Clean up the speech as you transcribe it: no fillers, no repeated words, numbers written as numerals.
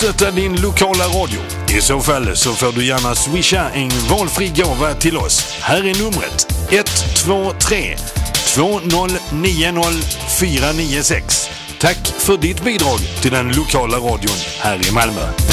stötta din lokala radio? I så fall så får du gärna swisha en valfri gåva till oss. Här är numret 123 2090 496. Tack för ditt bidrag till den lokala radion här i Malmö.